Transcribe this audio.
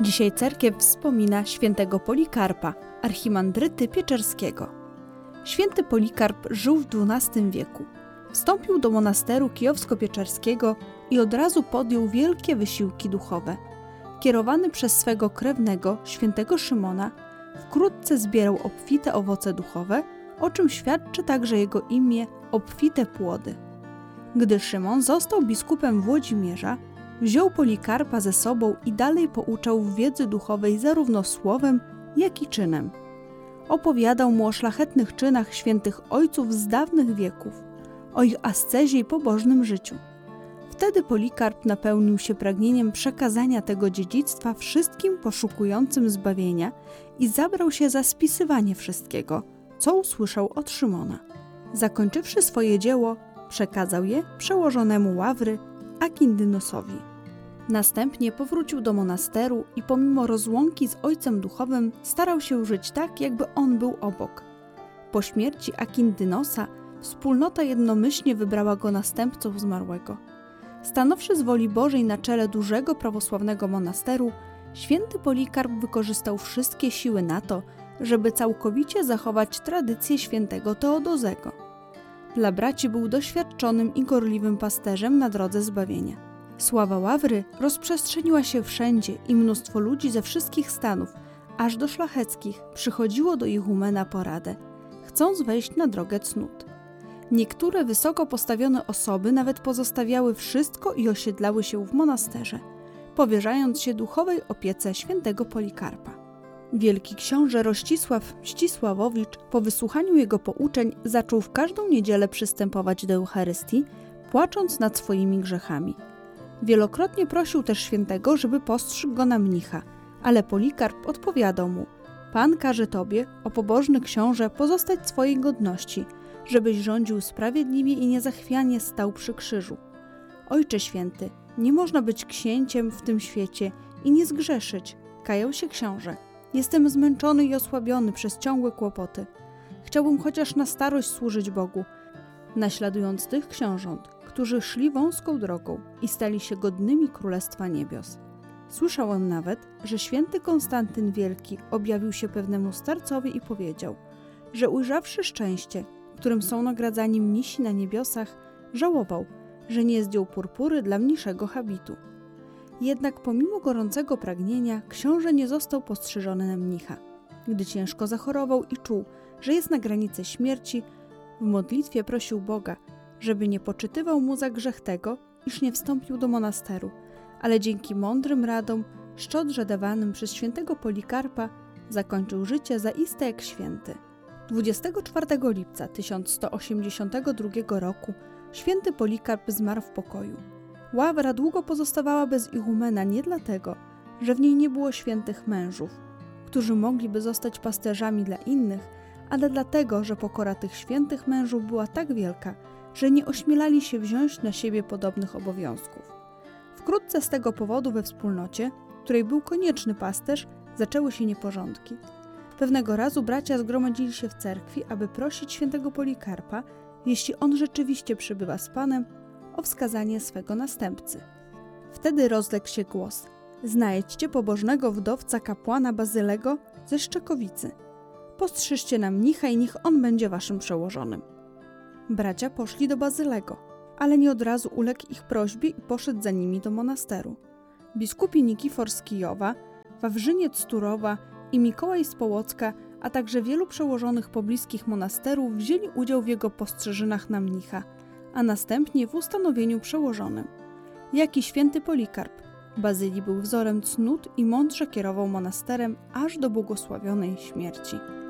Dzisiaj cerkiew wspomina świętego Polikarpa, archimandryty pieczerskiego. Święty Polikarp żył w XII wieku. Wstąpił do monasteru kijowsko-pieczerskiego i od razu podjął wielkie wysiłki duchowe. Kierowany przez swego krewnego, świętego Szymona, wkrótce zbierał obfite owoce duchowe, o czym świadczy także jego imię Obfite Płody. Gdy Szymon został biskupem Włodzimierza, wziął Polikarpa ze sobą i dalej pouczał w wiedzy duchowej zarówno słowem, jak i czynem. Opowiadał mu o szlachetnych czynach świętych ojców z dawnych wieków, o ich ascezie i pobożnym życiu. Wtedy Polikarp napełnił się pragnieniem przekazania tego dziedzictwa wszystkim poszukującym zbawienia i zabrał się za spisywanie wszystkiego, co usłyszał od Szymona. Zakończywszy swoje dzieło, przekazał je przełożonemu Ławry Akindynosowi. Następnie powrócił do monasteru i pomimo rozłąki z ojcem duchowym starał się żyć tak, jakby on był obok. Po śmierci Akindynosa wspólnota jednomyślnie wybrała go następcą zmarłego. Stanowszy z woli Bożej na czele dużego prawosławnego monasteru, święty Polikarp wykorzystał wszystkie siły na to, żeby całkowicie zachować tradycję świętego Teodozego. Dla braci był doświadczonym i gorliwym pasterzem na drodze zbawienia. Sława Ławry rozprzestrzeniła się wszędzie i mnóstwo ludzi ze wszystkich stanów, aż do szlacheckich, przychodziło do ihumena po radę, chcąc wejść na drogę cnót. Niektóre wysoko postawione osoby nawet pozostawiały wszystko i osiedlały się w monasterze, powierzając się duchowej opiece świętego Polikarpa. Wielki książę Rościsław Mścisławowicz po wysłuchaniu jego pouczeń zaczął w każdą niedzielę przystępować do Eucharystii, płacząc nad swoimi grzechami. Wielokrotnie prosił też świętego, żeby postrzegł go na mnicha, ale Polikarp odpowiadał mu: Pan każe tobie, o pobożny książę, pozostać swojej godności, żebyś rządził sprawiedliwie i niezachwianie stał przy krzyżu. Ojcze święty, nie można być księciem w tym świecie i nie zgrzeszyć, kajał się książę. Jestem zmęczony i osłabiony przez ciągłe kłopoty. Chciałbym chociaż na starość służyć Bogu, naśladując tych książąt, którzy szli wąską drogą i stali się godnymi Królestwa Niebios. Słyszałem nawet, że święty Konstantyn Wielki objawił się pewnemu starcowi i powiedział, że ujrzawszy szczęście, którym są nagradzani mnisi na niebiosach, żałował, że nie zdjął purpury dla mniszego habitu. Jednak pomimo gorącego pragnienia książę nie został postrzyżony na mnicha. Gdy ciężko zachorował i czuł, że jest na granicy śmierci, w modlitwie prosił Boga, żeby nie poczytywał mu za grzech tego, iż nie wstąpił do monasteru, ale dzięki mądrym radom, szczodrze dawanym przez świętego Polikarpa, zakończył życie zaiste jak święty. 24 lipca 1182 roku święty Polikarp zmarł w pokoju. Ławra długo pozostawała bez ihumena nie dlatego, że w niej nie było świętych mężów, którzy mogliby zostać pasterzami dla innych, ale dlatego, że pokora tych świętych mężów była tak wielka, że nie ośmielali się wziąć na siebie podobnych obowiązków. Wkrótce z tego powodu we wspólnocie, której był konieczny pasterz, zaczęły się nieporządki. Pewnego razu bracia zgromadzili się w cerkwi, aby prosić świętego Polikarpa, jeśli on rzeczywiście przybywa z Panem, o wskazanie swego następcy. Wtedy rozległ się głos: znajdźcie pobożnego wdowca kapłana Bazylego ze Szczekowicy. Postrzyżcie na mnicha i niech on będzie waszym przełożonym. Bracia poszli do Bazylego, ale nie od razu uległ ich prośbie i poszedł za nimi do monasteru. Biskupi Nikifor z Kijowa, Wawrzyniec z Turowa i Mikołaj z Połocka, a także wielu przełożonych pobliskich monasterów wzięli udział w jego postrzyżynach na mnicha, a następnie w ustanowieniu przełożonym. Jak i święty Polikarp, Bazylii był wzorem cnót i mądrze kierował monasterem aż do błogosławionej śmierci.